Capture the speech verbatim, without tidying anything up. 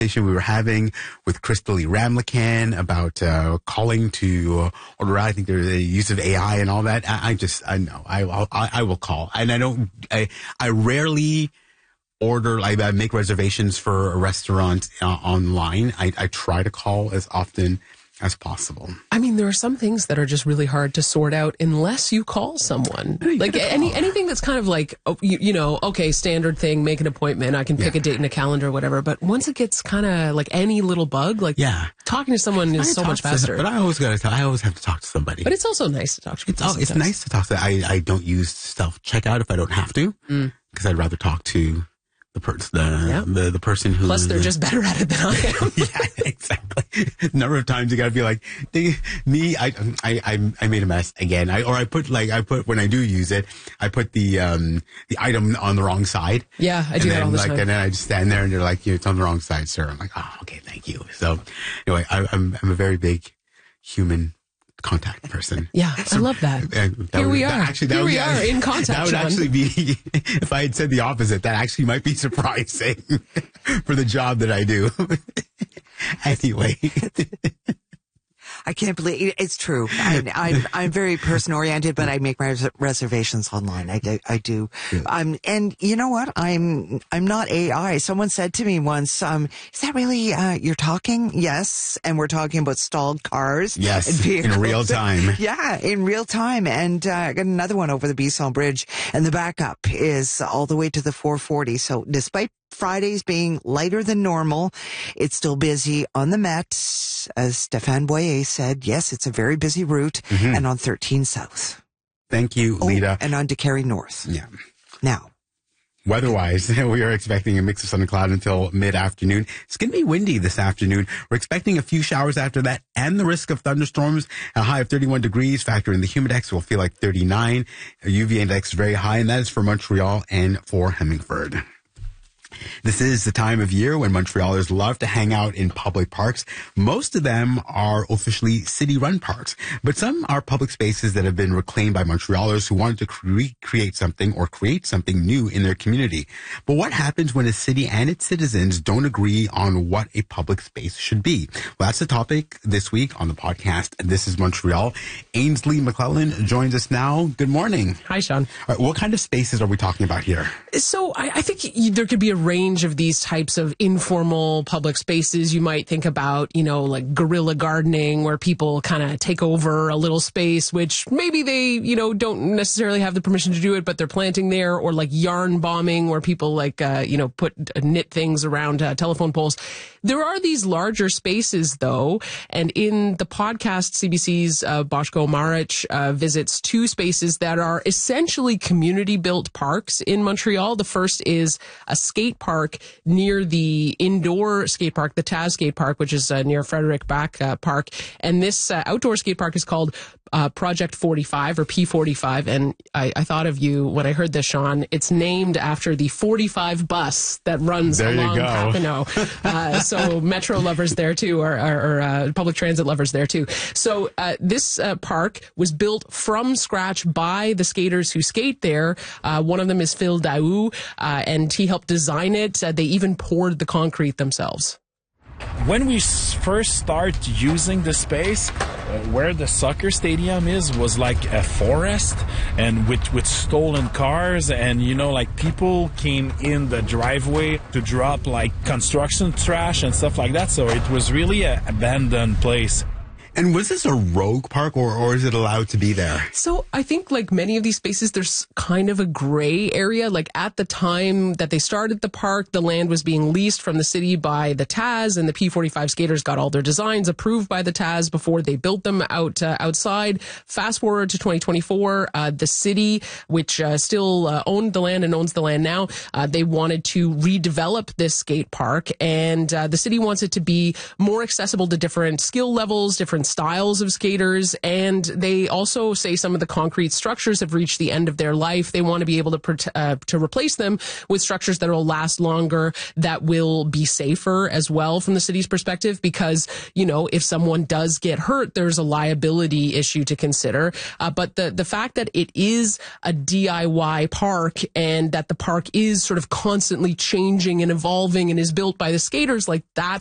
conversation we were having with Crystal E. Ramlakan about uh, calling to order. I think there's a use of A I and all that. I, I just, I know, I, I, I will call. And I don't, I, I rarely order, like I make reservations for a restaurant uh, online. I, I try to call as often as possible. I mean, there are some things that are just really hard to sort out unless you call someone. You like any call. anything that's kind of like, oh, you, you know, okay, standard thing, make an appointment. I can pick Yeah. a date in a calendar or whatever. But once it gets kind of like any little bug, like Yeah. talking to someone is I so talk much to- faster. But I always got to, I always have to talk to somebody. But it's also nice to talk to It's, people. oh, it's sometimes. nice to talk to. I, I don't use self checkout if I don't have to, because I'd rather talk to the person, the, Yep. the the person who. Plus, they're just better at it than I am. Yeah, exactly. Number of times you got to be like, they, me, I, I, I, I made a mess again. I or I put like I put when I do use it, I put the um the item on the wrong side. Yeah, I do and that then, all the like, time. And then I just stand there and they're like, it's on the wrong side, sir. I'm like, oh, okay, thank you. So anyway, I, I'm I'm a very big human contact person. Yeah, I love that. And that Here would- we that are. Actually, that Here would, we are in contact, That would Sean. actually be, if I had said the opposite, that actually might be surprising for the job that I do. Anyway. I can't believe it's true. I, I'm I'm very person oriented, but I make my res- reservations online. I do. I do. Um, and you know what? I'm I'm not A I. Someone said to me once, um, "Is that really uh, you're talking?" Yes, and we're talking about stalled cars. Yes, and vehicles. in real time. Yeah, in real time. And uh, I got another one over the Bisson Bridge, and the backup is all the way to the four forty. So despite Fridays being lighter than normal, it's still busy on the Met. As Stéphane Boyer said, yes, it's a very busy route, Mm-hmm. and on thirteen South. Thank you, Oh, Lita. and on DeCarry North. Yeah. Now, Weather-wise, we are expecting a mix of sun and cloud until mid-afternoon. It's going to be windy this afternoon. We're expecting a few showers after that and the risk of thunderstorms. A high of thirty-one degrees. Factor in the humidex, will feel like thirty-nine. A U V index is very high, and that is for Montreal and for Hemmingford. This is the time of year when Montrealers love to hang out in public parks. Most of them are officially city-run parks, but some are public spaces that have been reclaimed by Montrealers who wanted to cre- create something or create something new in their community. But what happens when a city and its citizens don't agree on what a public space should be? Well, that's the topic this week on the podcast. This is Montreal. Ainsley McClellan joins us now. Good morning. Hi, Sean. All right, what kind of spaces are we talking about here? So I, I think y- there could be a range of these types of informal public spaces. You might think about, you know, like guerrilla gardening, where people kind of take over a little space, which maybe they, you know, don't necessarily have the permission to do it, but they're planting there, or like yarn bombing, where people like, uh, you know, put uh, knit things around uh, telephone poles. There are these larger spaces, though, and in the podcast, C B C's uh, Boško Maric uh, visits two spaces that are essentially community-built parks in Montreal. The first is a skate park near the indoor skate park, the Taz skate park, which is uh, near Frederick Bach uh, Park. And this uh, outdoor skate park is called uh, Project forty-five or P forty-five. And I, I thought of you when I heard this, Sean. It's named after the forty-five bus that runs There you along go. Papineau. Uh, so metro lovers there too, or, or, or uh, public transit lovers there too. So uh, this uh, park was built from scratch by the skaters who skate there. Uh, one of them is Phil Daou, uh, and he helped design it. Uh, they even poured the concrete themselves. When we s- first start using the space, uh, where the soccer stadium is was like a forest, and with with stolen cars, and you know, like people came in the driveway to drop like construction trash and stuff like that. So it was really an abandoned place. And was this a rogue park, or, or is it allowed to be there? So I think like many of these spaces, there's kind of a gray area. Like at the time that they started the park, the land was being leased from the city by the Taz, and the P forty-five skaters got all their designs approved by the Taz before they built them out uh, outside. Fast forward to twenty twenty-four, uh, the city, which uh, still uh, owned the land and owns the land now, uh, they wanted to redevelop this skate park, and uh, the city wants it to be more accessible to different skill levels, different different styles of skaters. And they also say some of the concrete structures have reached the end of their life. They want to be able to prote- uh, to replace them with structures that will last longer, that will be safer as well from the city's perspective, because, you know, if someone does get hurt, there's a liability issue to consider. Uh, but the, the fact that it is a D I Y park and that the park is sort of constantly changing and evolving and is built by the skaters, like that's